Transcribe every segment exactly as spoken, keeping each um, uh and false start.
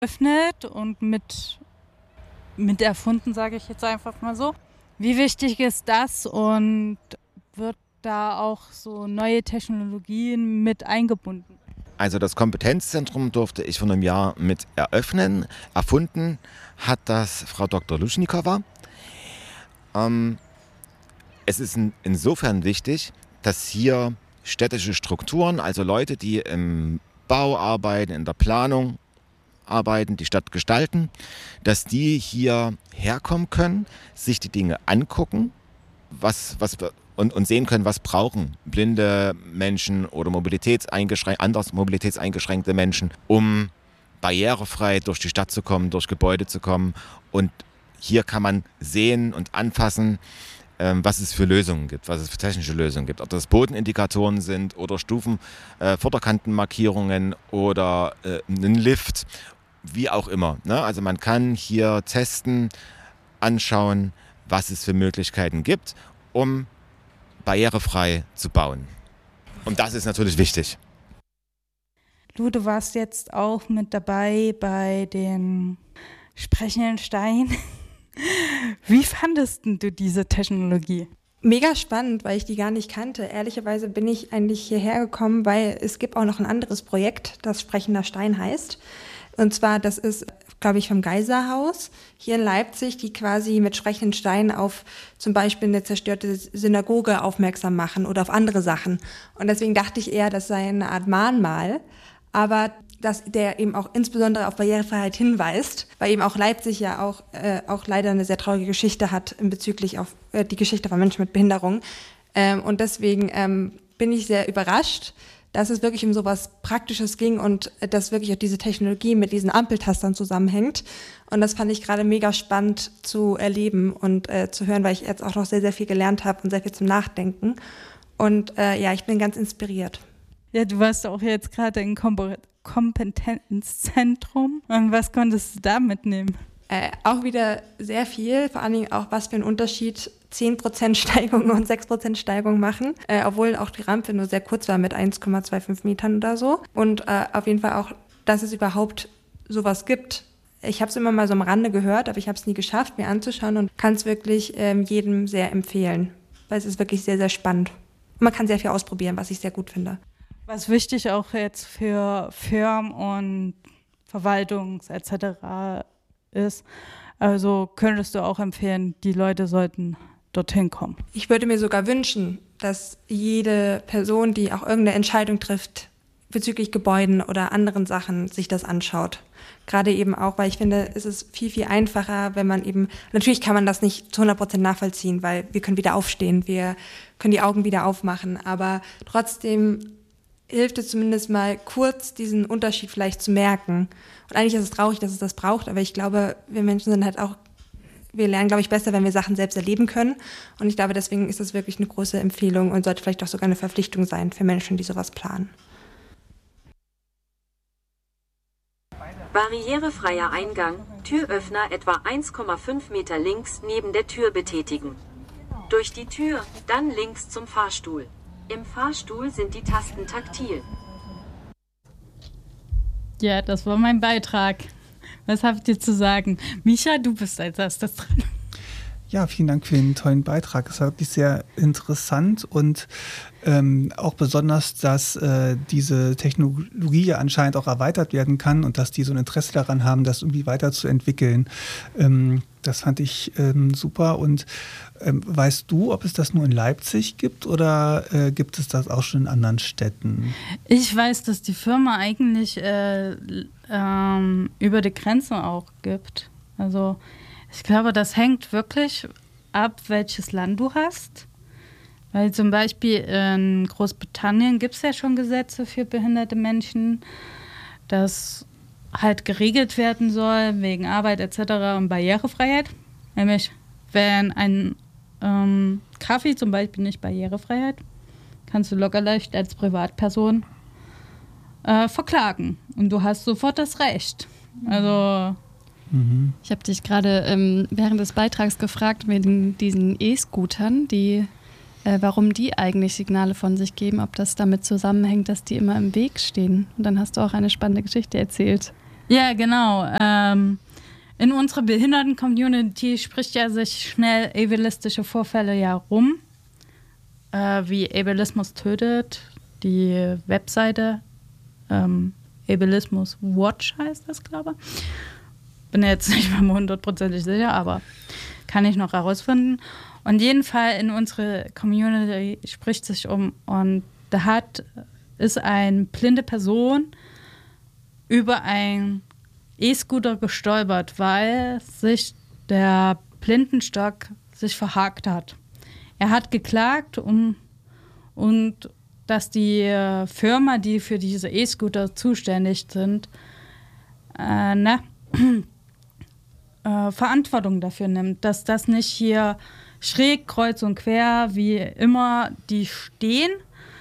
öffnet und mit, mit erfunden, sage ich jetzt einfach mal so. Wie wichtig ist das und wird da auch so neue Technologien mit eingebunden? Also das Kompetenzzentrum durfte ich vor einem Jahr mit eröffnen. Erfunden hat das Frau Doktor Luschnikowa. Ähm, es ist in, insofern wichtig, dass hier städtische Strukturen, also Leute, die im Bau arbeiten, in der Planung arbeiten, die Stadt gestalten, dass die hier herkommen können, sich die Dinge angucken, was, was und, und sehen können, was brauchen blinde Menschen oder mobilitätseingeschränkt, anders mobilitätseingeschränkte Menschen, um barrierefrei durch die Stadt zu kommen, durch Gebäude zu kommen. Und hier kann man sehen und anfassen, ähm, was es für Lösungen gibt, was es für technische Lösungen gibt. Ob das Bodenindikatoren sind oder Stufen, äh, Vorderkantenmarkierungen oder äh, ein Lift, wie auch immer. Ne? Also man kann hier testen, anschauen, was es für Möglichkeiten gibt, um barrierefrei zu bauen. Und das ist natürlich wichtig. Du, du warst jetzt auch mit dabei bei den sprechenden Steinen. Wie fandest du diese Technologie? Mega spannend, weil ich die gar nicht kannte. Ehrlicherweise bin ich eigentlich hierher gekommen, weil es gibt auch noch ein anderes Projekt, das Sprechender Stein heißt. Und zwar, das ist, glaube ich, vom Geiserhaus hier in Leipzig, die quasi mit sprechenden Steinen auf zum Beispiel eine zerstörte Synagoge aufmerksam machen oder auf andere Sachen. Und deswegen dachte ich eher, das sei eine Art Mahnmal, aber dass der eben auch insbesondere auf Barrierefreiheit hinweist, weil eben auch Leipzig ja auch, äh, auch leider eine sehr traurige Geschichte hat in bezüglich auf äh, die Geschichte von Menschen mit Behinderung. Ähm, und deswegen ähm, bin ich sehr überrascht, dass es wirklich um sowas Praktisches ging und äh, dass wirklich auch diese Technologie mit diesen Ampeltastern zusammenhängt. Und das fand ich gerade mega spannend zu erleben und äh, zu hören, weil ich jetzt auch noch sehr, sehr viel gelernt habe und sehr viel zum Nachdenken. Und äh, ja, ich bin ganz inspiriert. Ja, du warst auch jetzt gerade in Kom- Kompetenzzentrum. Und was konntest du da mitnehmen? Äh, auch wieder sehr viel, vor allen Dingen auch, was für einen Unterschied zehn Prozent Steigung und sechs Prozent Steigung machen, äh, obwohl auch die Rampe nur sehr kurz war mit eins Komma fünfundzwanzig Metern oder so. Und äh, auf jeden Fall auch, dass es überhaupt sowas gibt. Ich habe es immer mal so am Rande gehört, aber ich habe es nie geschafft, mir anzuschauen und kann es wirklich ähm, jedem sehr empfehlen, weil es ist wirklich sehr, sehr spannend. Und man kann sehr viel ausprobieren, was ich sehr gut finde. Was wichtig auch jetzt für Firmen und Verwaltungs et cetera ist, also könntest du auch empfehlen, die Leute sollten dorthin kommen. Ich würde mir sogar wünschen, dass jede Person, die auch irgendeine Entscheidung trifft, bezüglich Gebäuden oder anderen Sachen, sich das anschaut. Gerade eben auch, weil ich finde, es ist viel, viel einfacher, wenn man eben, natürlich kann man das nicht zu hundert Prozent nachvollziehen, weil wir können wieder aufstehen, wir können die Augen wieder aufmachen, aber trotzdem hilft es zumindest mal kurz, diesen Unterschied vielleicht zu merken. Und eigentlich ist es traurig, dass es das braucht, aber ich glaube, wir Menschen sind halt auch, wir lernen, glaube ich, besser, wenn wir Sachen selbst erleben können. Und ich glaube, deswegen ist das wirklich eine große Empfehlung und sollte vielleicht auch sogar eine Verpflichtung sein für Menschen, die sowas planen. Barrierefreier Eingang, Türöffner etwa eins Komma fünf Meter links neben der Tür betätigen. Durch die Tür, dann links zum Fahrstuhl. Im Fahrstuhl sind die Tasten taktil. Ja, das war mein Beitrag. Was habt ihr zu sagen? Micha, du bist als erstes dran. Ja, vielen Dank für den tollen Beitrag. Es war wirklich sehr interessant und ähm, auch besonders, dass äh, diese Technologie ja anscheinend auch erweitert werden kann und dass die so ein Interesse daran haben, das irgendwie weiterzuentwickeln. Ähm, das fand ich ähm, super. Und ähm, weißt du, ob es das nur in Leipzig gibt oder äh, gibt es das auch schon in anderen Städten? Ich weiß, dass die Firma eigentlich äh, ähm, über die Grenze auch gibt. Also ich glaube, das hängt wirklich ab, welches Land du hast. Weil zum Beispiel in Großbritannien gibt es ja schon Gesetze für behinderte Menschen, dass halt geregelt werden soll wegen Arbeit et cetera und Barrierefreiheit. Nämlich, wenn ein ähm, Kaffee zum Beispiel nicht barrierefrei hat, kannst du locker leicht als Privatperson äh, verklagen. Und du hast sofort das Recht. Also ich habe dich gerade ähm, während des Beitrags gefragt mit diesen E-Scootern, die, äh, warum die eigentlich Signale von sich geben, ob das damit zusammenhängt, dass die immer im Weg stehen. Und dann hast du auch eine spannende Geschichte erzählt. Ja, genau. Ähm, in unserer Behinderten-Community spricht ja sich schnell ableistische Vorfälle ja rum, äh, wie Ableismus tötet, die Webseite ähm, Ableismus Watch heißt das, glaube ich. Bin jetzt nicht mehr hundertprozentig sicher, aber kann ich noch herausfinden. Und jeden Fall in unsere Community spricht sich um. Und da hat, ist eine blinde Person über einen E-Scooter gestolpert, weil sich der Blindenstock sich verhakt hat. Er hat geklagt, um, und dass die Firma, die für diese E-Scooter zuständig sind, äh, ne, äh, Verantwortung dafür nimmt, dass das nicht hier schräg, kreuz und quer, wie immer, die stehen.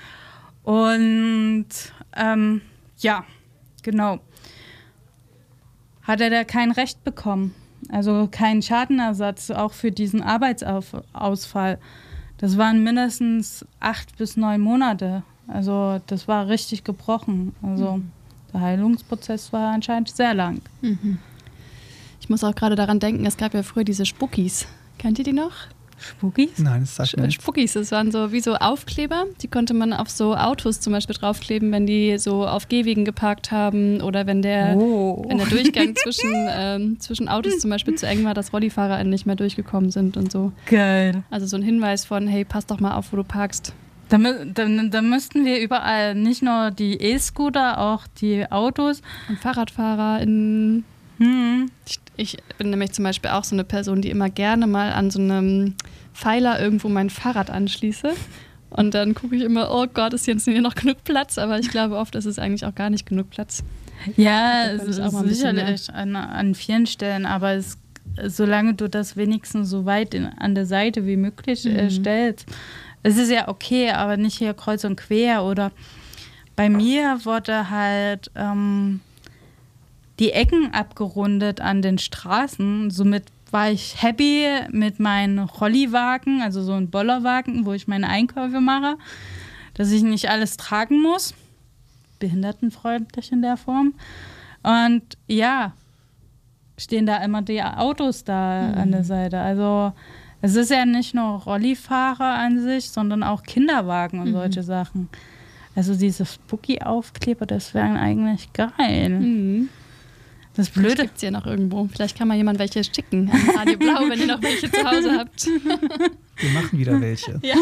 Und ähm, ja, genau. Hat er da kein Recht bekommen. Also keinen Schadenersatz, auch für diesen Arbeitsausfall. Das waren mindestens acht bis neun Monate. Also das war richtig gebrochen. Also mhm. der Heilungsprozess war anscheinend sehr lang. Mhm. Ich muss auch gerade daran denken, es gab ja früher diese Spookies. Kennt ihr die noch? Spookies? Nein, das sagt mir nichts. Spookies, das waren so wie so Aufkleber. Die konnte man auf so Autos zum Beispiel draufkleben, wenn die so auf Gehwegen geparkt haben oder wenn der, oh. wenn der Durchgang zwischen, ähm, zwischen Autos zum Beispiel zu eng war, dass Rollifahrer nicht mehr durchgekommen sind und so. Geil. Also so ein Hinweis von, hey, pass doch mal auf, wo du parkst. Da, da, da müssten wir überall, nicht nur die E-Scooter, auch die Autos. Und Fahrradfahrer in... Hm. Ich, ich bin nämlich zum Beispiel auch so eine Person, die immer gerne mal an so einem Pfeiler irgendwo mein Fahrrad anschließe. Und dann gucke ich immer, oh Gott, ist jetzt hier noch genug Platz? Aber ich glaube, oft ist es eigentlich auch gar nicht genug Platz. Ja, es ist sicherlich an, an vielen Stellen, aber es, solange du das wenigstens so weit in, an der Seite wie möglich mhm. äh, stellst, es ist ja okay, aber nicht hier kreuz und quer. Oder bei mir wurde halt... Ähm, die Ecken abgerundet an den Straßen. Somit war ich happy mit meinem Rolliwagen, also so ein Bollerwagen, wo ich meine Einkäufe mache, dass ich nicht alles tragen muss. Behindertenfreundlich in der Form. Und ja, stehen da immer die Autos da mhm. an der Seite. Also es ist ja nicht nur Rollifahrer an sich, sondern auch Kinderwagen und mhm. solche Sachen. Also diese Spooky-Aufkleber, das wären eigentlich geil. Mhm. Das Blöde gibt es ja noch irgendwo. Vielleicht kann mal jemand welche schicken an Radio Blau, wenn ihr noch welche zu Hause habt. Wir machen wieder welche. Ja,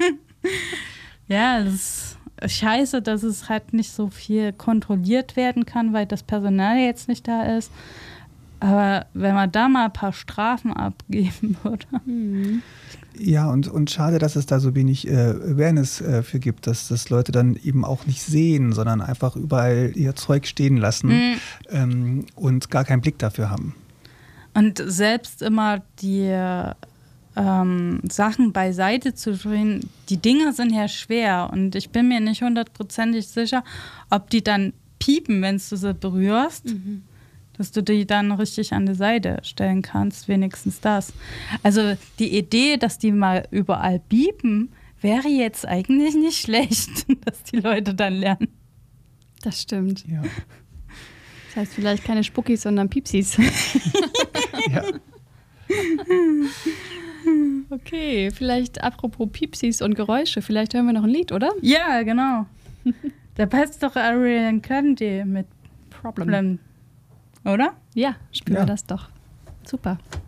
ja, das ist scheiße, dass es halt nicht so viel kontrolliert werden kann, weil das Personal jetzt nicht da ist. Aber wenn man da mal ein paar Strafen abgeben würde. Mhm. Ja, und, und schade, dass es da so wenig äh, Awareness äh, für gibt, dass das Leute dann eben auch nicht sehen, sondern einfach überall ihr Zeug stehen lassen mhm. ähm, und gar keinen Blick dafür haben. Und selbst immer die ähm, Sachen beiseite zu drehen, die Dinge sind ja schwer und ich bin mir nicht hundertprozentig sicher, ob die dann piepen, wenn du sie berührst. Mhm. Dass du die dann richtig an die Seite stellen kannst, wenigstens das. Also die Idee, dass die mal überall biepen, wäre jetzt eigentlich nicht schlecht, dass die Leute dann lernen. Das stimmt. Ja. Das heißt vielleicht keine Spuckis, sondern Piepsis. Ja. Okay, vielleicht apropos Piepsis und Geräusche, vielleicht hören wir noch ein Lied, oder? Ja, genau. Da passt doch Ariana Grande mit Problem. Oder? Ja, spielen ja. wir das doch. Super.